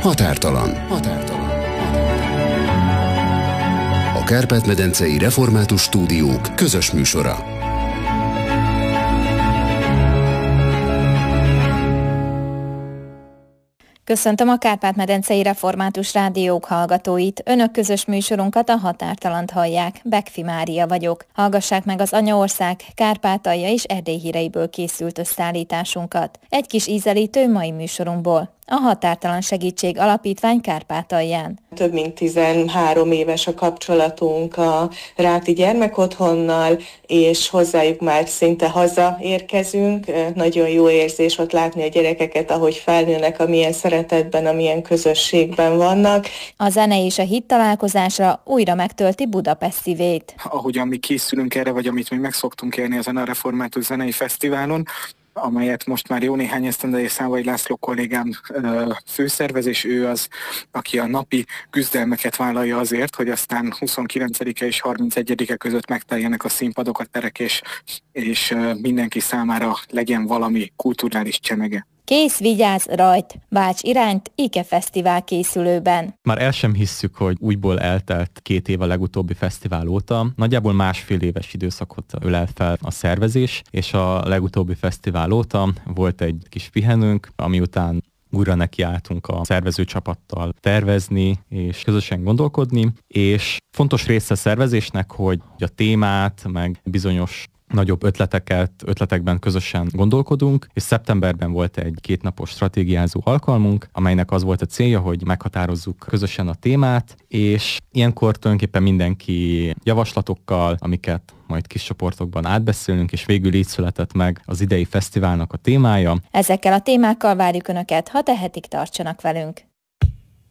Határtalan. A Kárpát-medencei Református Stúdiók közös műsora. Köszöntöm a Kárpát-medencei Református Rádiók hallgatóit. Önök közös műsorunkat, a Határtalant hallják. Bekfi Mária vagyok. Hallgassák meg az Anyaország, Kárpátalja és Erdély híreiből készült összeállításunkat. Egy kis ízelítő mai műsorunkból. A Határtalan Segítség Alapítvány Kárpátalján. Több mint 13 éves a kapcsolatunk a Ráti Gyermekotthonnal, és hozzájuk már szinte hazaérkezünk. Nagyon jó érzés ott látni a gyerekeket, ahogy felnőnek, amilyen szeretetben, amilyen közösségben vannak. A zene és a hit találkozásra újra megtölti Budapest szívét. Ahogyan mi készülünk erre, vagy amit mi meg szoktunk élni ezen a Református Zenei Fesztiválon, amelyet most már jó néhány esztendeje Számvai László kollégám főszervez, és ő az, aki a napi küzdelmeket vállalja azért, hogy aztán 29-e és 31-e között megteljenek a színpadok, a terek, és mindenki számára legyen valami kulturális csemege. Kész, vigyázz, rajt! Válts irányt IKE Fesztivál készülőben. Már el sem hisszük, hogy újból eltelt 2 év a legutóbbi fesztivál óta. Nagyjából 1,5 éves időszakot ölel fel a szervezés, és a legutóbbi fesztivál óta volt egy kis pihenőnk, ami után újra nekiálltunk a szervezőcsapattal tervezni és közösen gondolkodni, és fontos része a szervezésnek, hogy a témát, meg bizonyos nagyobb ötletekben közösen gondolkodunk, és szeptemberben volt egy 2 napos stratégiázó alkalmunk, amelynek az volt a célja, hogy meghatározzuk közösen a témát, és ilyenkor tulajdonképpen mindenki javaslatokkal, amiket majd kis csoportokban átbeszélünk, és végül így született meg az idei fesztiválnak a témája. Ezekkel a témákkal várjuk Önöket, ha tehetik, tartsanak velünk.